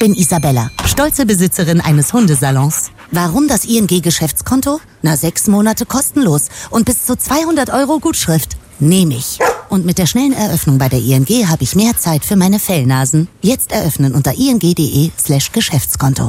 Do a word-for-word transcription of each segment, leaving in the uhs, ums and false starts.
bin Isabella, stolze Besitzerin eines Hundesalons. Warum das I N G-Geschäftskonto? Na, sechs Monate kostenlos und bis zu zweihundert Euro Gutschrift. Nehme ich. Und mit der schnellen Eröffnung bei der I N G habe ich mehr Zeit für meine Fellnasen. Jetzt eröffnen unter ing.de slash Geschäftskonto.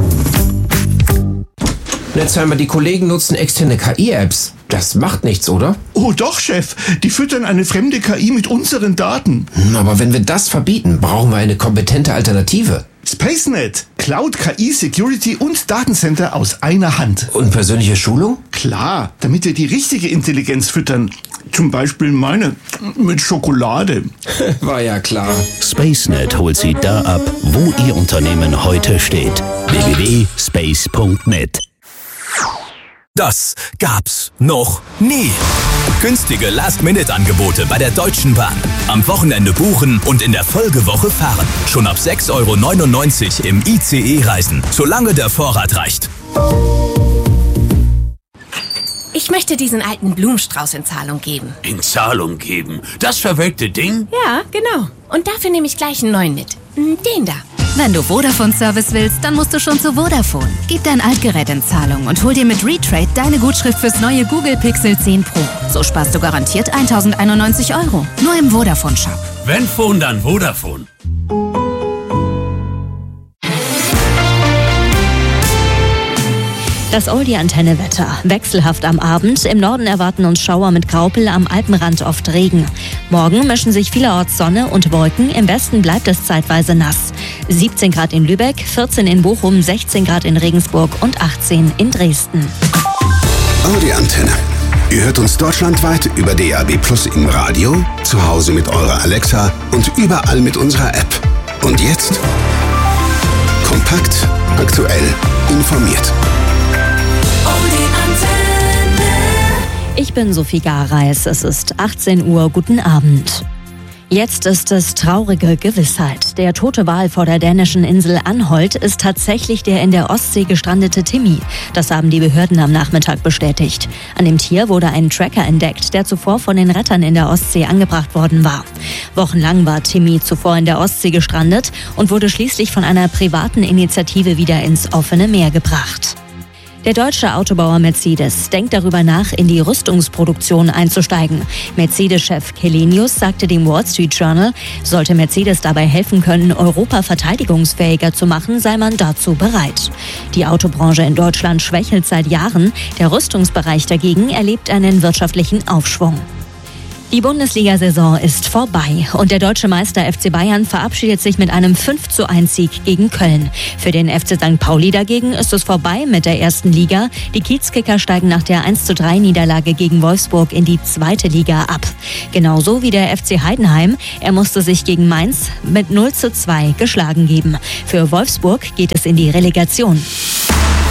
Netzheimer, die Kollegen nutzen externe K I-Apps. Das macht nichts, oder? Oh doch, Chef. Die füttern eine fremde K I mit unseren Daten. Aber wenn wir das verbieten, brauchen wir eine kompetente Alternative. SpaceNet. Cloud, K I, Security und Datencenter aus einer Hand. Und persönliche Schulung? Klar, damit wir die richtige Intelligenz füttern. Zum Beispiel meine mit Schokolade. War ja klar. SpaceNet holt Sie da ab, wo Ihr Unternehmen heute steht. w w w punkt space punkt net. Das gab's noch nie. Günstige Last-Minute-Angebote bei der Deutschen Bahn. Am Wochenende buchen und in der Folgewoche fahren. Schon ab sechs Euro neunundneunzig im I C E reisen, solange der Vorrat reicht. Ich möchte diesen alten Blumenstrauß in Zahlung geben. In Zahlung geben? Das verwelkte Ding? Ja, genau. Und dafür nehme ich gleich einen neuen mit. Den da. Wenn du Vodafone-Service willst, dann musst du schon zu Vodafone. Gib dein Altgerät in Zahlung und hol dir mit Retrade deine Gutschrift fürs neue Google Pixel zehn Pro. So sparst du garantiert tausendeinundneunzig Euro. Nur im Vodafone-Shop. Wenn Phone, dann Vodafone. Das Oldie-Antenne-Wetter. Wechselhaft am Abend. Im Norden erwarten uns Schauer mit Graupel, am Alpenrand oft Regen. Morgen mischen sich vielerorts Sonne und Wolken. Im Westen bleibt es zeitweise nass. siebzehn Grad in Lübeck, vierzehn in Bochum, sechzehn Grad in Regensburg und achtzehn in Dresden. Oldie-Antenne. Ihr hört uns deutschlandweit über D A B Plus im Radio, zu Hause mit eurer Alexa und überall mit unserer App. Und jetzt? Kompakt, aktuell, informiert. Ich bin Sophie Gareis, es ist achtzehn Uhr, guten Abend. Jetzt ist es traurige Gewissheit. Der tote Wal vor der dänischen Insel Anholt ist tatsächlich der in der Ostsee gestrandete Timmy. Das haben die Behörden am Nachmittag bestätigt. An dem Tier wurde ein Tracker entdeckt, der zuvor von den Rettern in der Ostsee angebracht worden war. Wochenlang war Timmy zuvor in der Ostsee gestrandet und wurde schließlich von einer privaten Initiative wieder ins offene Meer gebracht. Der deutsche Autobauer Mercedes denkt darüber nach, in die Rüstungsproduktion einzusteigen. Mercedes-Chef Källenius sagte dem Wall Street Journal, sollte Mercedes dabei helfen können, Europa verteidigungsfähiger zu machen, sei man dazu bereit. Die Autobranche in Deutschland schwächelt seit Jahren. Der Rüstungsbereich dagegen erlebt einen wirtschaftlichen Aufschwung. Die Bundesliga-Saison ist vorbei und der deutsche Meister F C Bayern verabschiedet sich mit einem fünf zu eins Sieg gegen Köln. Für den F C Sankt Pauli dagegen ist es vorbei mit der ersten Liga. Die Kiezkicker steigen nach der eins zu drei Niederlage gegen Wolfsburg in die zweite Liga ab. Genauso wie der F C Heidenheim. Er musste sich gegen Mainz mit null zu zwei geschlagen geben. Für Wolfsburg geht es in die Relegation.